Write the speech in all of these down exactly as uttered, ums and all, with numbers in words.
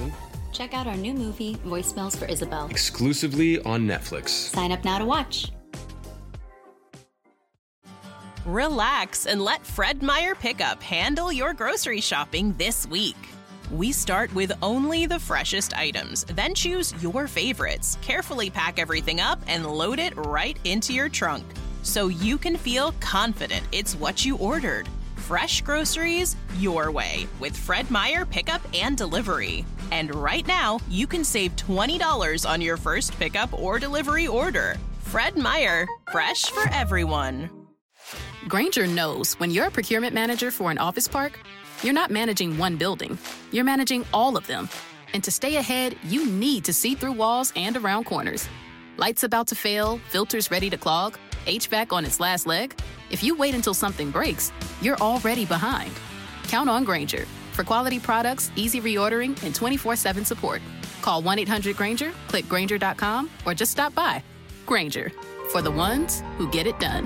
Susan. Check out our new movie, Voicemails for Isabel. Exclusively on Netflix. Sign up now to watch. Relax and let Fred Meyer Pickup handle your grocery shopping this week. We start with only the freshest items, then choose your favorites, carefully pack everything up, and load it right into your trunk so you can feel confident it's what you ordered. Fresh groceries your way with Fred Meyer Pickup and Delivery. And right now, you can save twenty dollars on your first pickup or delivery order. Fred Meyer, fresh for everyone. Grainger knows when you're a procurement manager for an office park, you're not managing one building, you're managing all of them. And to stay ahead, you need to see through walls and around corners. Lights about to fail, filters ready to clog, H V A C on its last leg. If you wait until something breaks, you're already behind. Count on Grainger for quality products, easy reordering, and twenty-four seven support. Call one eight hundred Grainger, click Grainger dot com, or just stop by. Grainger, for the ones who get it done.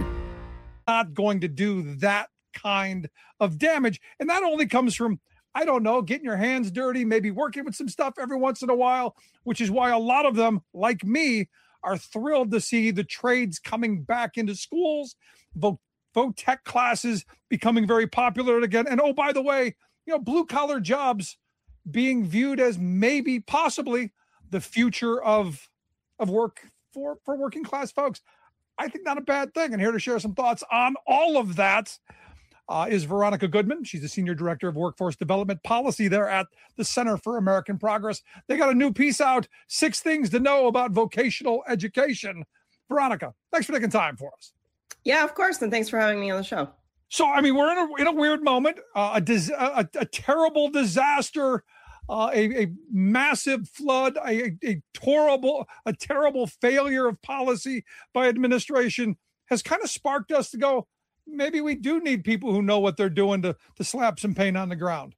Not going to do that kind of damage. And that only comes from, I don't know, getting your hands dirty, maybe working with some stuff every once in a while, which is why a lot of them, like me, are thrilled to see the trades coming back into schools, vo- vo-tech classes becoming very popular again. And oh, by the way, you know, blue collar jobs being viewed as maybe possibly the future of, of work for, for working class folks. I think not a bad thing. And here to share some thoughts on all of that uh, is Veronica Goodman. She's the Senior Director of Workforce Development Policy there at the Center for American Progress. They got a new piece out, Six Things to Know About Vocational Education. Veronica, thanks for taking time for us. Yeah, of course. And thanks for having me on the show. So, I mean, we're in a, in a weird moment, uh, a, dis- a, a terrible disaster, uh, a, a massive flood, a, a horrible, a terrible failure of policy by administration has kind of sparked us to go, maybe we do need people who know what they're doing to, to slap some paint on the ground.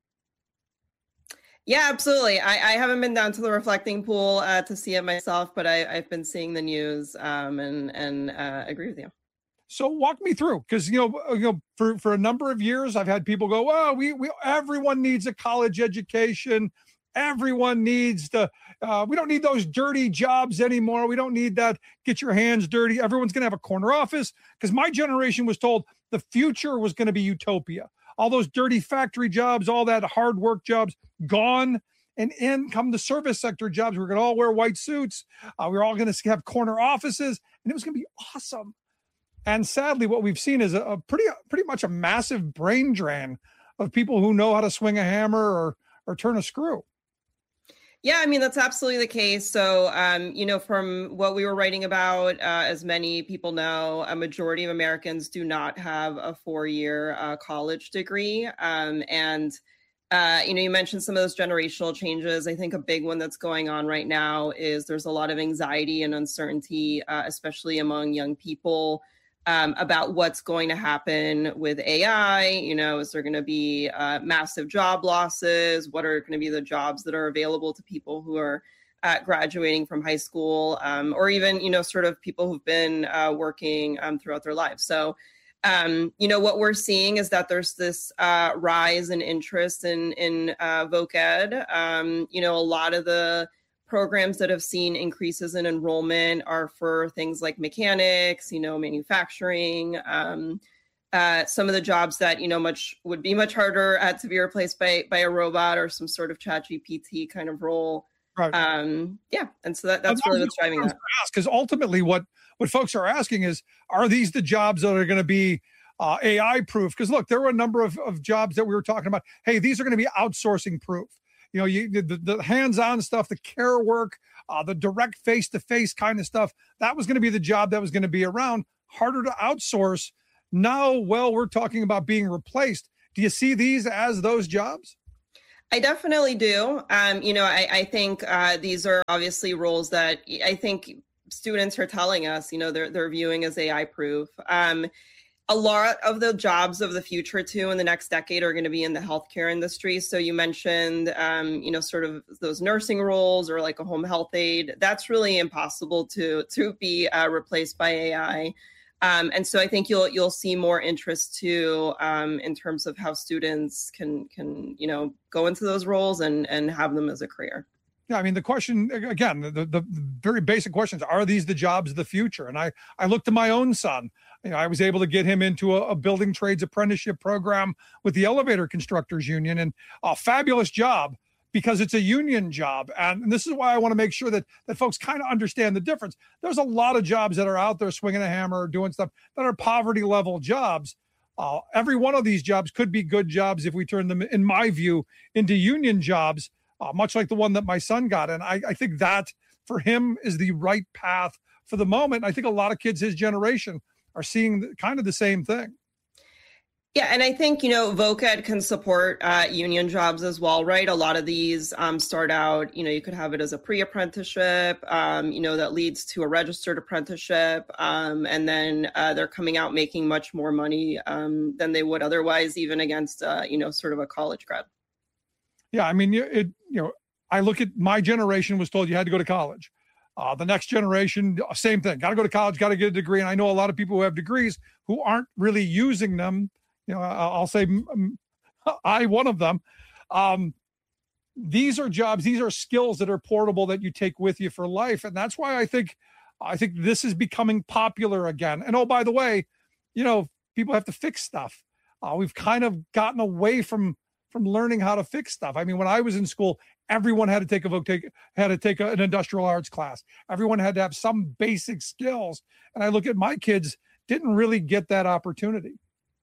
Yeah, absolutely. I, I haven't been down to the reflecting pool uh, to see it myself, but I, I've been seeing the news um, and, and uh, agree with you. So walk me through, because, you know, you know, for, for a number of years, I've had people go, well, we, we, everyone needs a college education. Everyone needs to, uh, we don't need those dirty jobs anymore. We don't need that. Get your hands dirty. Everyone's going to have a corner office, because my generation was told the future was going to be utopia. All those dirty factory jobs, all that hard work jobs gone, and in come the service sector jobs. We're going to all wear white suits. Uh, we're all going to have corner offices, and it was going to be awesome. And sadly, what we've seen is a, a pretty, pretty much a massive brain drain of people who know how to swing a hammer or, or turn a screw. Yeah, I mean, that's absolutely the case. So, um, you know, from what we were writing about, uh, as many people know, a majority of Americans do not have a four-year uh, college degree. Um, and, uh, you know, you mentioned some of those generational changes. I think a big one that's going on right now is there's a lot of anxiety and uncertainty, uh, especially among young people, Um, about what's going to happen with A I. You know, is there going to be uh, massive job losses? What are going to be the jobs that are available to people who are uh, graduating from high school, um, or even, you know, sort of people who've been uh, working um, throughout their lives? So, um, you know, what we're seeing is that there's this uh, rise in interest in, in uh, voc ed. Um, you know, a lot of the programs that have seen increases in enrollment are for things like mechanics, you know, manufacturing, um, uh, some of the jobs that, you know, much would be much harder uh, to be replaced by by a robot or some sort of chat G P T kind of role. Right. Um, yeah. And so that, that's really what's driving that. Because ultimately what, what folks are asking is, are these the jobs that are going to be uh, A I proof? Because look, there were a number of, of jobs that we were talking about. Hey, these are going to be outsourcing proof. You know, you, the, the hands-on stuff, the care work, uh, the direct face-to-face kind of stuff, that was going to be the job that was going to be around, harder to outsource. Now, well, we're talking about being replaced. Do you see these as those jobs? I definitely do. Um, you know, I, I think uh, these are obviously roles that I think students are telling us, you know, they're, they're viewing as A I-proof. Um, A lot of the jobs of the future, too, in the next decade are going to be in the healthcare industry. So you mentioned, um, you know, sort of those nursing roles or like a home health aide. That's really impossible to to be uh, replaced by A I. Um, and so I think you'll you'll see more interest too um, in terms of how students can can you know go into those roles and and have them as a career. Yeah, I mean, the question, again, the, the very basic questions, are these the jobs of the future? And I, I looked to my own son. You know, I was able to get him into a, a building trades apprenticeship program with the Elevator Constructors Union, and a fabulous job because it's a union job. And this is why I want to make sure that, that folks kind of understand the difference. There's a lot of jobs that are out there swinging a hammer, doing stuff that are poverty level jobs. Uh, every one of these jobs could be good jobs if we turn them, in my view, into union jobs. Uh, much like the one that my son got. And I, I think that for him is the right path for the moment. I think a lot of kids his generation are seeing the, kind of the same thing. Yeah, and I think, you know, VOCED can support uh, union jobs as well, right? A lot of these um, start out, you know, you could have it as a pre-apprenticeship, um, you know, that leads to a registered apprenticeship. Um, and then uh, they're coming out making much more money um, than they would otherwise, even against, uh, you know, sort of a college grad. Yeah, I mean, it, you know, I look at my generation was told you had to go to college. Uh, the next generation, same thing. Got to go to college, got to get a degree. And I know a lot of people who have degrees who aren't really using them. You know, I'll say I, one of them. Um, these are jobs, these are skills that are portable that you take with you for life. And that's why I think, I think this is becoming popular again. And oh, by the way, you know, people have to fix stuff. Uh, we've kind of gotten away from from learning how to fix stuff. I mean, when I was in school, everyone had to take a voc- had to take a, an industrial arts class. Everyone had to have some basic skills. And I look at my kids, didn't really get that opportunity.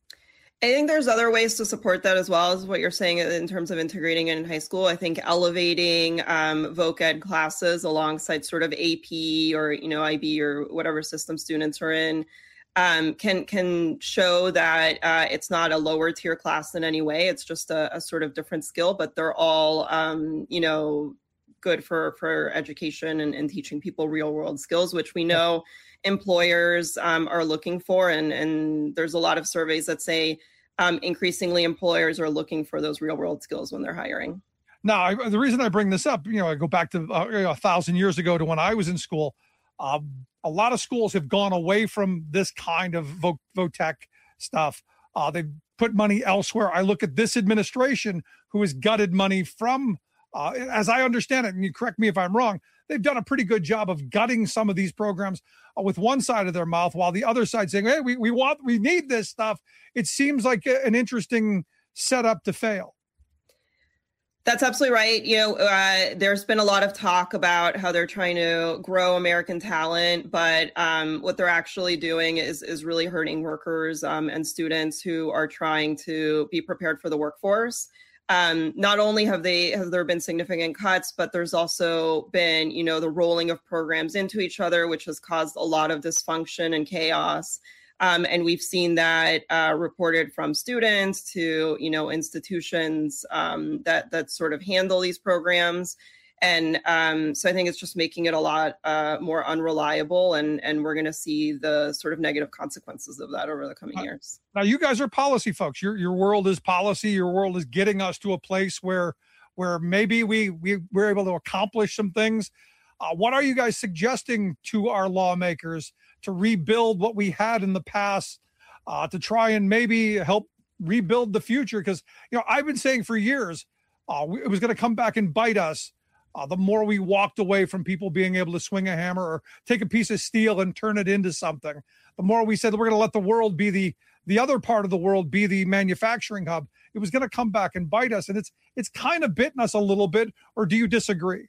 I think there's other ways to support that as well as what you're saying in terms of integrating it in high school. I think elevating um, VOCED classes alongside sort of A P or, you know, I B or whatever system students are in Um, can can show that uh, it's not a lower tier class in any way. It's just a, a sort of different skill, but they're all, um, you know, good for, for education and, and teaching people real world skills, which we know employers um, are looking for. And, and there's a lot of surveys that say um, increasingly employers are looking for those real world skills when they're hiring. Now, I, the reason I bring this up, you know, I go back to uh, you know, a thousand years ago to when I was in school. Um, a lot of schools have gone away from this kind of vo- VOTEC stuff. Uh, they've put money elsewhere. I look at this administration who has gutted money from, uh, as I understand it, and you correct me if I'm wrong, they've done a pretty good job of gutting some of these programs uh, with one side of their mouth while the other side saying, hey, we, we want, we need this stuff. It seems like a, an interesting setup to fail. That's absolutely right. You know, uh, there's been a lot of talk about how they're trying to grow American talent, but um, what they're actually doing is is really hurting workers um, and students who are trying to be prepared for the workforce. Um, not only have they have there been significant cuts, but there's also been, you know, the rolling of programs into each other, which has caused a lot of dysfunction and chaos. Um, and we've seen that uh, reported from students to, you know, institutions um, that that sort of handle these programs. And um, so I think it's just making it a lot uh, more unreliable. And, and we're going to see the sort of negative consequences of that over the coming years. Now, you guys are policy folks. Your your world is policy. Your world is getting us to a place where where maybe we, we, we're able to accomplish some things. Uh, what are you guys suggesting to our lawmakers to rebuild what we had in the past, uh, to try and maybe help rebuild the future? Because, you know, I've been saying for years, uh, it was going to come back and bite us. Uh, the more we walked away from people being able to swing a hammer or take a piece of steel and turn it into something, the more we said we're going to let the world be the, the other part of the world be the manufacturing hub, it was going to come back and bite us. And it's, it's kind of bitten us a little bit. Or do you disagree?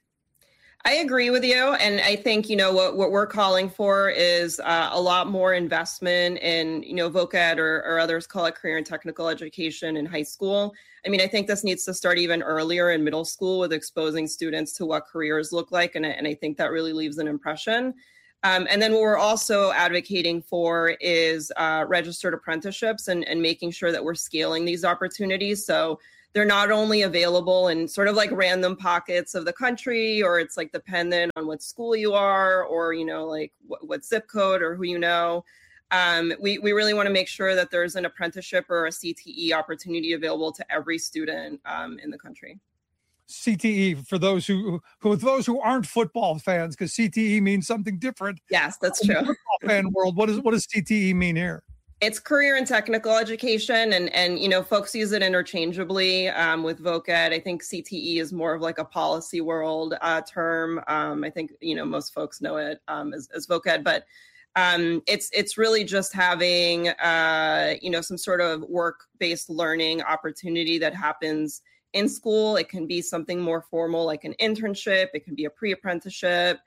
I agree with you. And I think, you know, what, what we're calling for is uh, a lot more investment in, you know, VOCED or, or others call it career and technical education in high school. I mean, I think this needs to start even earlier in middle school with exposing students to what careers look like. And, and I think that really leaves an impression. Um, and then what we're also advocating for is uh, registered apprenticeships and, and making sure that we're scaling these opportunities. So they're not only available in sort of like random pockets of the country, or it's like dependent on what school you are, or, you know, like what, what zip code or who you know. Um, we, we really want to make sure that there's an apprenticeship or a C T E opportunity available to every student um, in the country. C T E for those who, who those who aren't football fans, because C T E means something different. Yes, that's in true. The football fan world, what does what does C T E mean here? It's career and technical education, and and you know folks use it interchangeably um, with VOCED. I think C T E is more of like a policy world uh, term. Um, I think you know most folks know it um, as, as VOCED, but um, it's it's really just having uh, you know some sort of work-based learning opportunity that happens in school. It can be something more formal like an internship. It can be a pre-apprenticeship.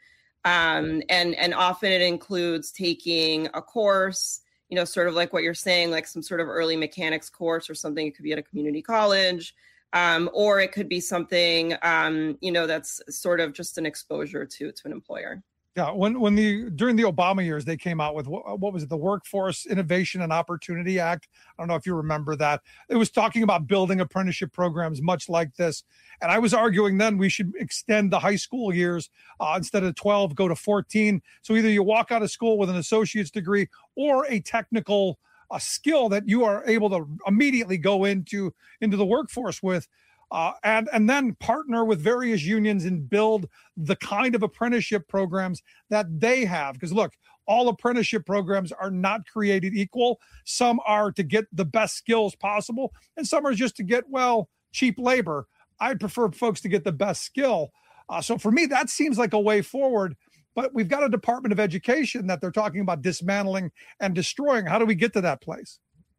Um, and, and often it includes taking a course, you know, sort of like what you're saying, like some sort of early mechanics course or something. It could be at a community college, um, or it could be something, um, you know, that's sort of just an exposure to, to an employer. Yeah, when when the during the Obama years, they came out with what, what was it, the Workforce Innovation and Opportunity Act. I don't know if you remember that. It was talking about building apprenticeship programs much like this. And I was arguing then we should extend the high school years uh, instead of twelve, go to fourteen. So either you walk out of school with an associate's degree or a technical a skill that you are able to immediately go into into the workforce with. Uh, and, and then partner with various unions and build the kind of apprenticeship programs that they have. Because look, all apprenticeship programs are not created equal. Some are to get the best skills possible, and some are just to get, well, cheap labor. I prefer folks to get the best skill. Uh, so for me, that seems like a way forward. But we've got a Department of Education that they're talking about dismantling and destroying. How do we get to that place?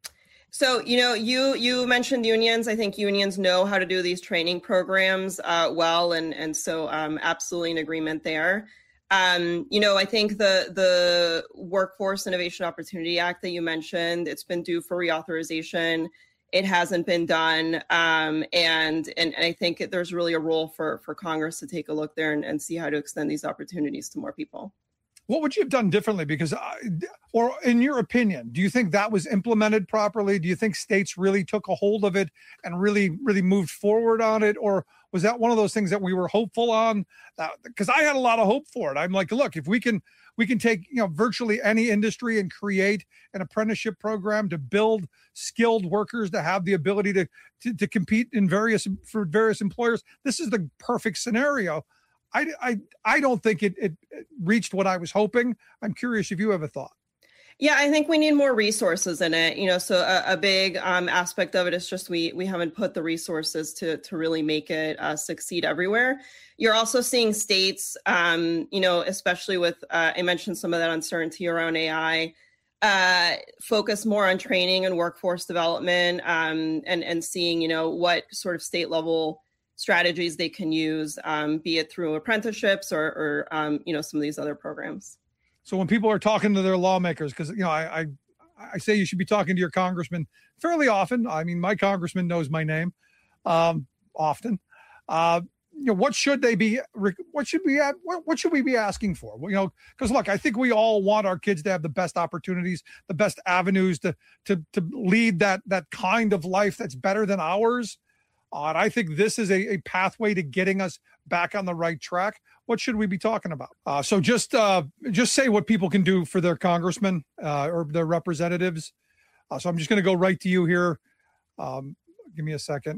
So, you know, you you mentioned unions. I think unions know how to do these training programs uh, well. And, and so um, absolutely in agreement there. Um, you know, I think the the Workforce Innovation Opportunity Act that you mentioned, it's been due for reauthorization. It hasn't been done. Um, and, and and I think there's really a role for, for Congress to take a look there and, and see how to extend these opportunities to more people. What would you have done differently? Because, I, or in your opinion, do you think that was implemented properly? Do you think states really took a hold of it and really, really moved forward on it? Or was that one of those things that we were hopeful on? Because uh, I had a lot of hope for it. I'm like, look, if we can, we can take, you know, virtually any industry and create an apprenticeship program to build skilled workers to have the ability to, to, to compete in various, for various employers. This is the perfect scenario. I, I, I don't think it, it reached what I was hoping. I'm curious if you have a thought. Yeah, I think we need more resources in it. You know, so a, a big um, aspect of it is just we we haven't put the resources to to really make it uh, succeed everywhere. You're also seeing states, um, you know, especially with uh, I mentioned some of that uncertainty around A I, uh, focus more on training and workforce development, um, and and seeing, you know, what sort of state level strategies they can use, um, be it through apprenticeships or, or um, you know, some of these other programs. So when people are talking to their lawmakers, because, you know, I, I I say you should be talking to your congressman fairly often. I mean, my congressman knows my name um, often. Uh, you know, what should they be? What should we have? What, what should we be asking for? Well, you know, because look, I think we all want our kids to have the best opportunities, the best avenues to to to lead that that kind of life that's better than ours. Uh, and I think this is a, a pathway to getting us back on the right track. What should we be talking about? Uh, so just uh, just say what people can do for their congressmen uh, or their representatives. Uh, so I'm just going to go right to you here. Um, give me a second.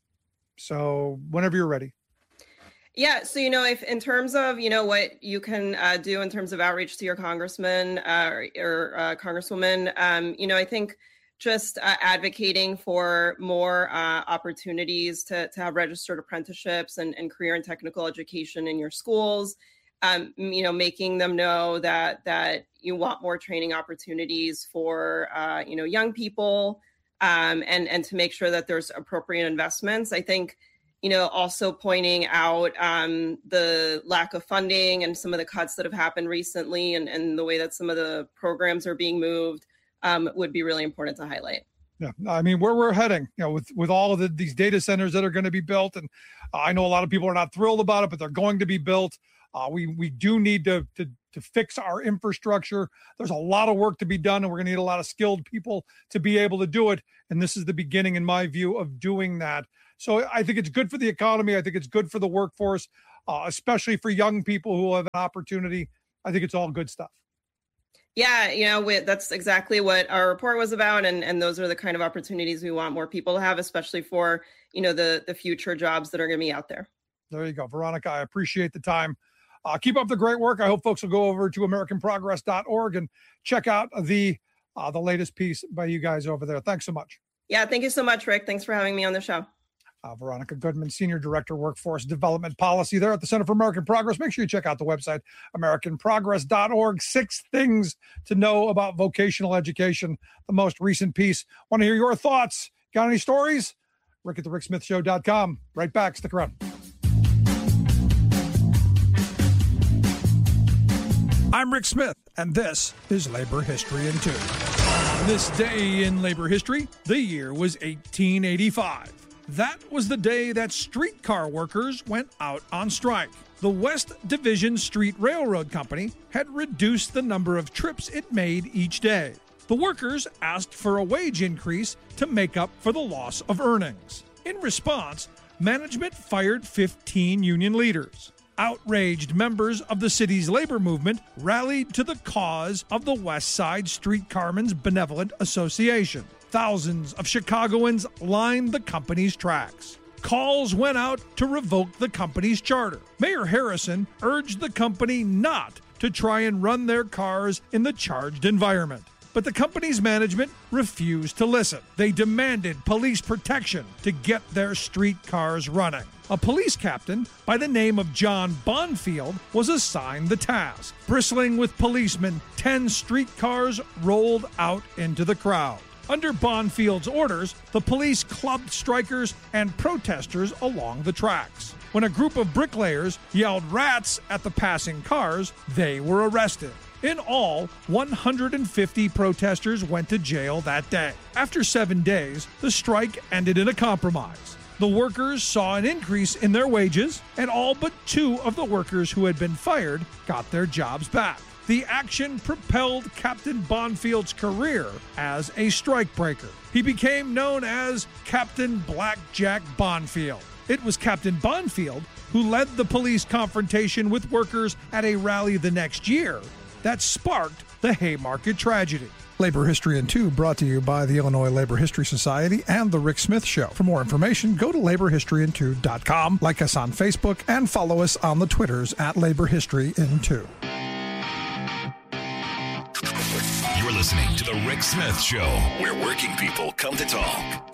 So whenever you're ready. Yeah. So, you know, if in terms of, you know, what you can uh, do in terms of outreach to your congressman uh, or, or uh, congresswoman, um, you know, I think just uh, advocating for more uh, opportunities to, to have registered apprenticeships and, and career and technical education in your schools, um, you know, making them know that that you want more training opportunities for, uh, you know, young people, um, and, and to make sure that there's appropriate investments. I think, you know, also pointing out um, the lack of funding and some of the cuts that have happened recently and, and the way that some of the programs are being moved. Um, would be really important to highlight. Yeah, I mean, where we're heading, you know, with with all of the, these data centers that are going to be built, and uh, I know a lot of people are not thrilled about it, but they're going to be built. Uh, we we do need to to to fix our infrastructure. There's a lot of work to be done, and we're going to need a lot of skilled people to be able to do it. And this is the beginning, in my view, of doing that. So I think it's good for the economy. I think it's good for the workforce, uh, especially for young people who have an opportunity. I think it's all good stuff. Yeah, you know, we, that's exactly what our report was about. And, and those are the kind of opportunities we want more people to have, especially for you know, the, the future jobs that are going to be out there. There you go. Veronica, I appreciate the time. Uh, keep up the great work. I hope folks will go over to American Progress dot org and check out the uh, the latest piece by you guys over there. Thanks so much. Yeah, thank you so much, Rick. Thanks for having me on the show. Uh, Veronica Goodman, Senior Director, Workforce Development Policy there at the Center for American Progress. Make sure you check out the website, American Progress dot org. Six things to know about vocational education, the most recent piece. Want to hear your thoughts? Got any stories? Rick at the Rick Smith Show dot com. Right back. Stick around. I'm Rick Smith, and this is Labor History in Two. This day in labor history, the year was eighteen eighty-five. That was the day that streetcar workers went out on strike. The West Division Street Railroad Company had reduced the number of trips it made each day. The workers asked for a wage increase to make up for the loss of earnings. In response, management fired fifteen union leaders. Outraged members of the city's labor movement rallied to the cause of the West Side Streetcarmen's Benevolent Association. Thousands of Chicagoans lined the company's tracks. Calls went out to revoke the company's charter. Mayor Harrison urged the company not to try and run their cars in the charged environment. But the company's management refused to listen. They demanded police protection to get their streetcars running. A police captain by the name of John Bonfield was assigned the task. Bristling with policemen, ten streetcars rolled out into the crowd. Under Bonfield's orders, the police clubbed strikers and protesters along the tracks. When a group of bricklayers yelled "rats" at the passing cars, they were arrested. In all, one hundred fifty protesters went to jail that day. After seven days, the strike ended in a compromise. The workers saw an increase in their wages, and all but two of the workers who had been fired got their jobs back. The action propelled Captain Bonfield's career as a strikebreaker. He became known as Captain Blackjack Bonfield. It was Captain Bonfield who led the police confrontation with workers at a rally the next year that sparked the Haymarket tragedy. Labor History in Two brought to you by the Illinois Labor History Society and The Rick Smith Show. For more information, go to labor history in two dot com, like us on Facebook, and follow us on the Twitters at Labor History in Two. You're listening to The Rick Smith Show, where working people come to talk.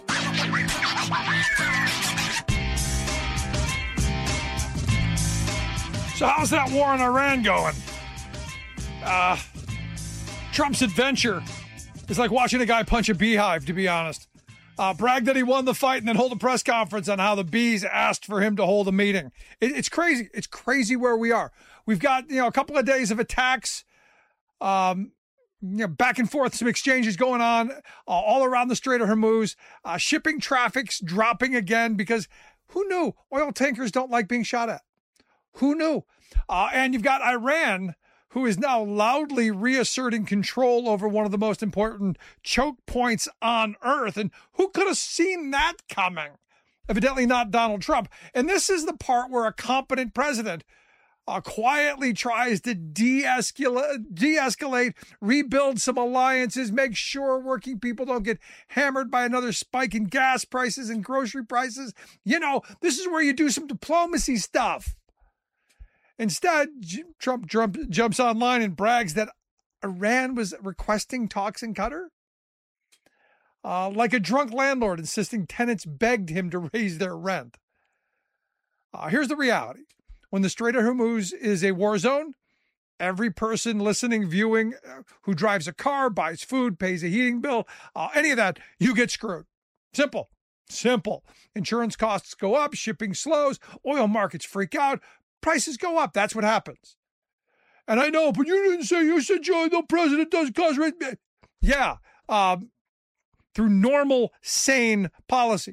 So how's that war in Iran going? Uh, Trump's adventure is like watching a guy punch a beehive, to be honest. Uh, brag that he won the fight and then hold a press conference on how the bees asked for him to hold a meeting. It, it's crazy. It's crazy where we are. We've got, you know, a couple of days of attacks, um, you know, back and forth, some exchanges going on uh, all around the Strait of Hormuz. Uh, shipping traffic's dropping again because who knew oil tankers don't like being shot at? Who knew? Uh, and you've got Iran, who is now loudly reasserting control over one of the most important choke points on earth. And who could have seen that coming? Evidently not Donald Trump. And this is the part where a competent president uh, quietly tries to de-escalate, de-escalate, rebuild some alliances, make sure working people don't get hammered by another spike in gas prices and grocery prices. You know, this is where you do some diplomacy stuff. Instead, Trump jump, jumps online and brags that Iran was requesting talks in Qatar. Uh, like a drunk landlord insisting tenants begged him to raise their rent. Uh, here's the reality. When the Strait of Hormuz is a war zone, every person listening, viewing, uh, who drives a car, buys food, pays a heating bill, uh, any of that, you get screwed. Simple. Simple. Insurance costs go up, shipping slows, oil markets freak out, prices go up. That's what happens. And I know, but you didn't say, you said, Joe, the president does cause rate. Yeah, um, through normal, sane policy.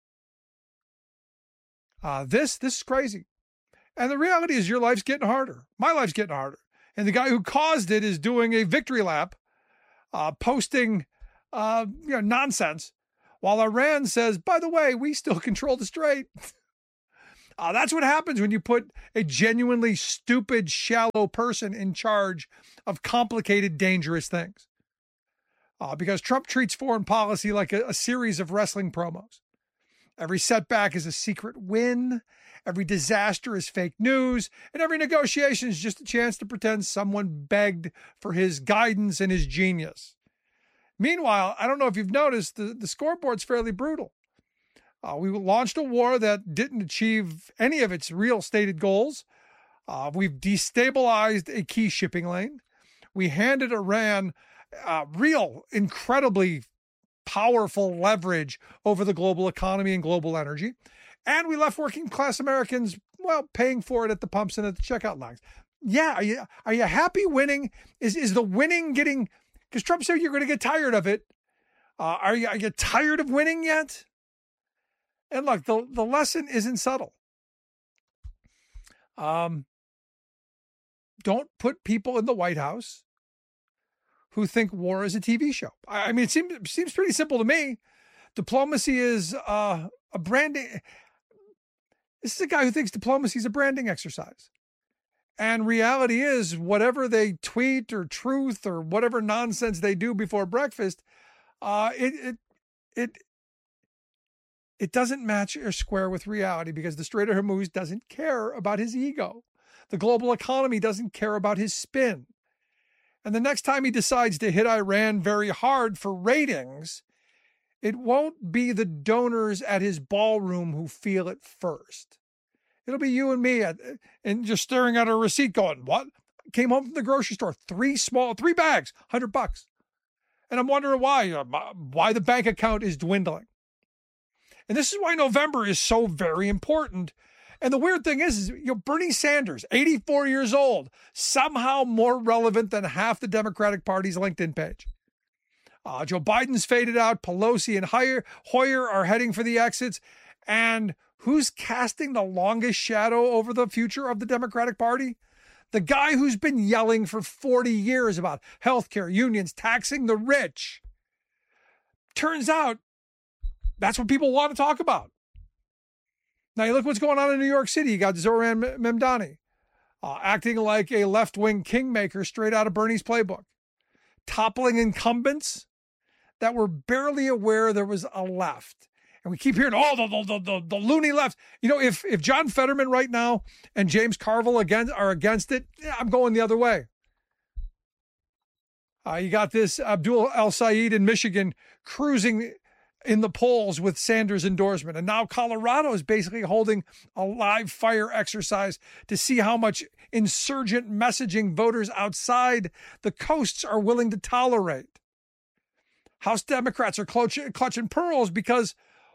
Uh, this, this is crazy. And the reality is your life's getting harder. My life's getting harder. And the guy who caused it is doing a victory lap, uh, posting uh, you know, nonsense, while Iran says, by the way, we still control the strait. Uh, that's what happens when you put a genuinely stupid, shallow person in charge of complicated, dangerous things. Uh, because Trump treats foreign policy like a, a series of wrestling promos. Every setback is a secret win. Every disaster is fake news. And every negotiation is just a chance to pretend someone begged for his guidance and his genius. Meanwhile, I don't know if you've noticed, the, the scoreboard's fairly brutal. Uh, we launched a war that didn't achieve any of its real stated goals. Uh, we've destabilized a key shipping lane. We handed Iran uh, real, incredibly powerful leverage over the global economy and global energy. And we left working class Americans, well, paying for it at the pumps and at the checkout lines. Yeah, are you, are you happy winning? Is, is the winning getting, because Trump said you're going to get tired of it. Uh, are you, are you tired of winning yet? And look, the, the lesson isn't subtle. Um, don't put people in the White House who think war is a T V show. I, I mean, it seems, it seems pretty simple to me. Diplomacy is uh, a branding. This is a guy who thinks diplomacy is a branding exercise. And reality is, whatever they tweet or truth or whatever nonsense they do before breakfast, uh, it, it, it, It doesn't match or square with reality because the Strait of Hormuz doesn't care about his ego. The global economy doesn't care about his spin. And the next time he decides to hit Iran very hard for ratings, it won't be the donors at his ballroom who feel it first. It'll be you and me at, and just staring at our receipt going, what? Came home from the grocery store, three small, three bags, one hundred bucks. And I'm wondering why, why the bank account is dwindling. And this is why November is so very important. And the weird thing is, is you know, Bernie Sanders, eighty-four years old, somehow more relevant than half the Democratic Party's LinkedIn page. Uh, Joe Biden's faded out. Pelosi and Hoyer, Hoyer are heading for the exits. And who's casting the longest shadow over the future of the Democratic Party? The guy who's been yelling for forty years about healthcare, unions, taxing the rich. Turns out, that's what people want to talk about. Now, you look what's going on in New York City. You got Zoran Memdani uh, acting like a left-wing kingmaker straight out of Bernie's playbook, toppling incumbents that were barely aware there was a left. And we keep hearing, oh, the, the, the, the loony left. You know, if, if John Fetterman right now and James Carville again are against it, yeah, I'm going the other way. Uh, you got this Abdul El-Sayed in Michigan cruising in the polls with Sanders' endorsement. And now Colorado is basically holding a live fire exercise to see how much insurgent messaging voters outside the coasts are willing to tolerate. House Democrats are clutching, clutching pearls because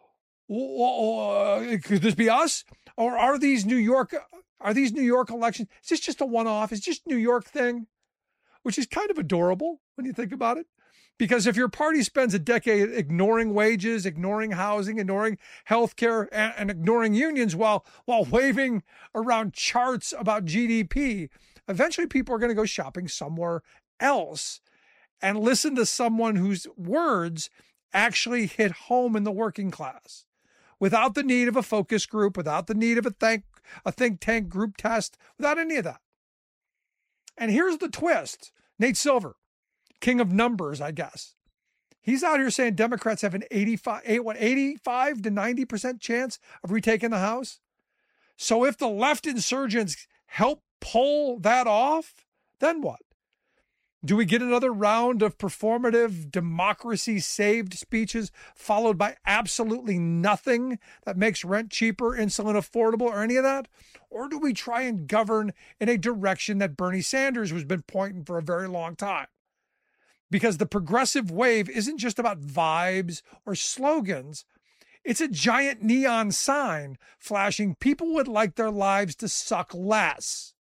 uh, could this be us? Or are these New York, are these New York elections? Is this just a one-off? Is it just a New York thing? Which is kind of adorable when you think about it. Because if your party spends a decade ignoring wages, ignoring housing, ignoring healthcare, and, and ignoring unions while while waving around charts about G D P, eventually people are going to go shopping somewhere else and listen to someone whose words actually hit home in the working class without the need of a focus group, without the need of a think, a think tank group test, without any of that. And here's the twist. Nate Silver, king of numbers, I guess. He's out here saying Democrats have an eighty-five, what, eighty-five to ninety percent chance of retaking the House. So if the left insurgents help pull that off, then what? Do we get another round of performative democracy saved speeches followed by absolutely nothing that makes rent cheaper, insulin affordable, or any of that? Or do we try and govern in a direction that Bernie Sanders has been pointing for a very long time? Because the progressive wave isn't just about vibes or slogans. It's a giant neon sign flashing people would like their lives to suck less.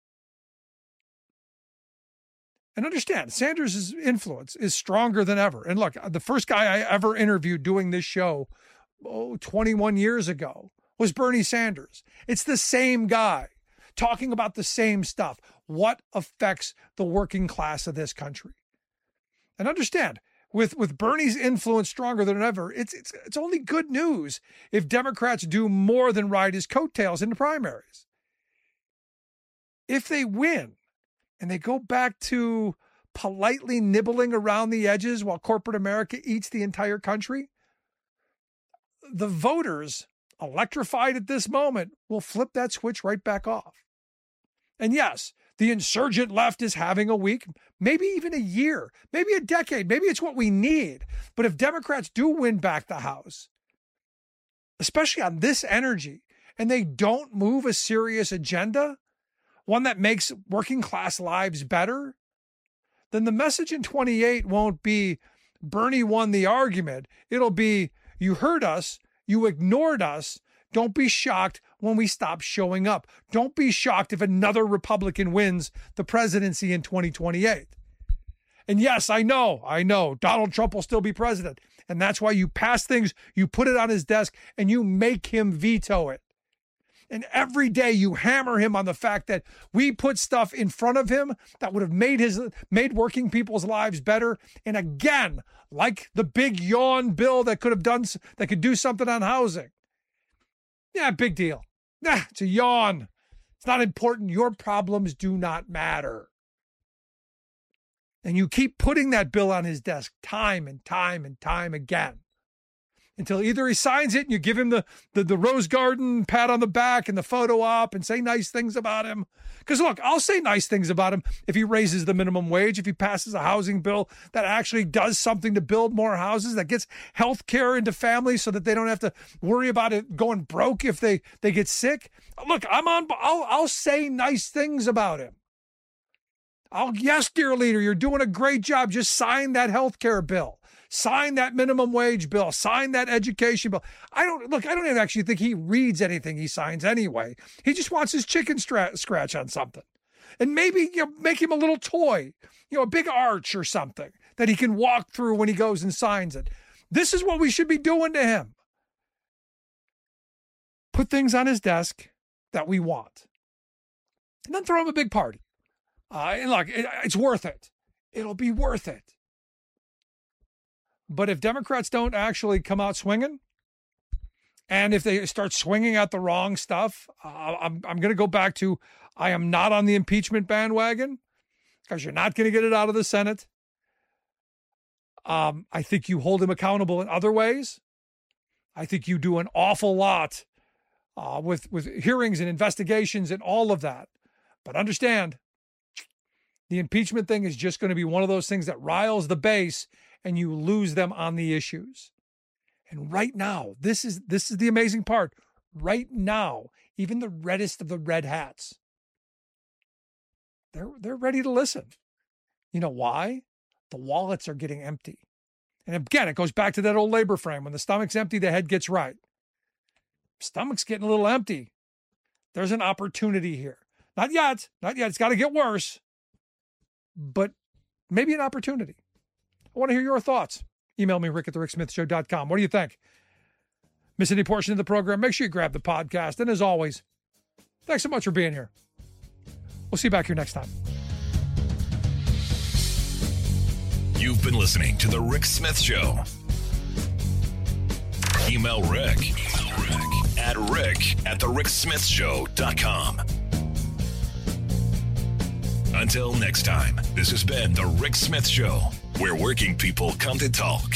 And understand, Sanders' influence is stronger than ever. And look, the first guy I ever interviewed doing this show oh, twenty-one years ago was Bernie Sanders. It's the same guy talking about the same stuff. What affects the working class of this country? And understand, with, with Bernie's influence stronger than ever, it's, it's, it's only good news if Democrats do more than ride his coattails in the primaries. If they win and they go back to politely nibbling around the edges while corporate America eats the entire country, the voters electrified at this moment, will flip that switch right back off. And yes, the insurgent left is having a week, maybe even a year, maybe a decade. Maybe it's what we need. But if Democrats do win back the House, especially on this energy, and they don't move a serious agenda, one that makes working class lives better, then the message in twenty-eight won't be Bernie won the argument. It'll be, you heard us, you ignored us. Don't be shocked when we stop showing up. Don't be shocked if another Republican wins the presidency in twenty twenty-eight. And yes, I know, I know, Donald Trump will still be president. And that's why you pass things, you put it on his desk, and you make him veto it. And every day you hammer him on the fact that we put stuff in front of him that would have made his made working people's lives better. And again, like the big yawn bill that could have done that could do something on housing. Yeah, big deal. Nah, it's a yawn. It's not important. Your problems do not matter. And you keep putting that bill on his desk time and time and time again until either he signs it and you give him the, the, the rose garden pat on the back and the photo op and say nice things about him. Because look, I'll say nice things about him if he raises the minimum wage, if he passes a housing bill that actually does something to build more houses, that gets health care into families so that they don't have to worry about it going broke if they, they get sick. Look, I'm on, I'll, I'll say nice things about him. I'll, yes, dear leader, you're doing a great job. Just sign that health care bill. Sign that minimum wage bill. Sign that education bill. I don't, look, I don't even actually think he reads anything he signs anyway. He just wants his chicken stra- scratch on something. And maybe, you know, make him a little toy, you know, a big arch or something that he can walk through when he goes and signs it. This is what we should be doing to him. Put things on his desk that we want. And then throw him a big party. Uh, and look, it, it's worth it. It'll be worth it. But if Democrats don't actually come out swinging, and if they start swinging at the wrong stuff, uh, I'm I'm going to go back to I am not on the impeachment bandwagon because you're not going to get it out of the Senate. Um, I think you hold him accountable in other ways. I think you do an awful lot uh, with with hearings and investigations and all of that. But understand, the impeachment thing is just going to be one of those things that riles the base and you lose them on the issues. And right now, this is this is the amazing part. Right now, even the reddest of the red hats, they're they're ready to listen. You know why? The wallets are getting empty. And again, it goes back to that old labor frame. When the stomach's empty, the head gets right. Stomach's getting a little empty. There's an opportunity here. Not yet. Not yet. It's got to get worse. But maybe an opportunity. I want to hear your thoughts. Email me, rick at the rick smith show dot com. What do you think? Miss any portion of the program, make sure you grab the podcast. And as always, thanks so much for being here. We'll see you back here next time. You've been listening to The Rick Smith Show. Email Rick, Rick at rick at the rick smith show dot com. Until next time, this has been The Rick Smith Show, where working people come to talk.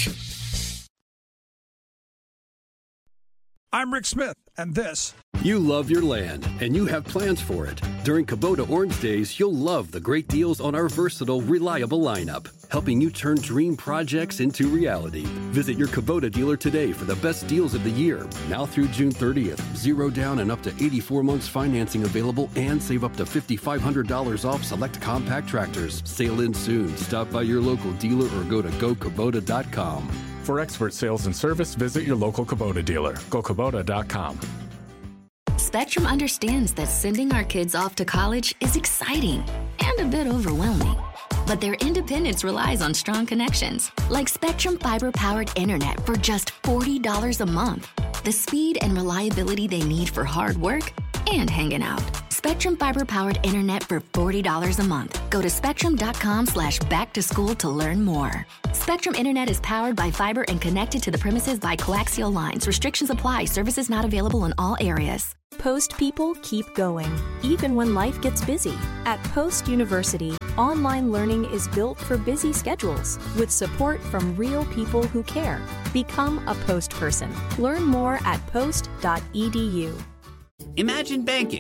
I'm Rick Smith, and this. You love your land, and you have plans for it. During Kubota Orange Days, you'll love the great deals on our versatile, reliable lineup, helping you turn dream projects into reality. Visit your Kubota dealer today for the best deals of the year. Now through June thirtieth, zero down and up to eighty-four months financing available, and save up to five thousand five hundred dollars off select compact tractors. Sail in soon. Stop by your local dealer or go to go kubota dot com. For expert sales and service, visit your local Kubota dealer. go kubota dot com. Spectrum understands that sending our kids off to college is exciting and a bit overwhelming. But their independence relies on strong connections, like Spectrum fiber-powered internet for just forty dollars a month. The speed and reliability they need for hard work and hanging out. Spectrum fiber-powered internet for forty dollars a month. Go to spectrum.com slash back to school to learn more. Spectrum Internet is powered by fiber and connected to the premises by coaxial lines. Restrictions apply. Services not available in all areas. Post people keep going, even when life gets busy. At Post University, Online learning is built for busy schedules with support from real people who care. Become a Post person. Learn more at post dot e d u. Imagine banking